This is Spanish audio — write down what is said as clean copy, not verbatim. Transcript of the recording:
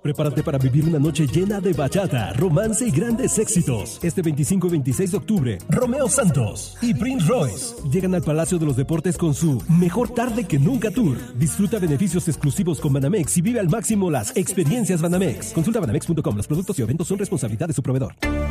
Prepárate para vivir una noche llena de bachata, romance y grandes éxitos. Este 25 y 26 de octubre, Romeo Santos y Prince Royce llegan al Palacio de los Deportes con su Mejor Tarde que Nunca Tour. Disfruta beneficios exclusivos con Banamex y vive al máximo las experiencias Banamex. Consulta banamex.com. Los productos y eventos son responsabilidad de su proveedor.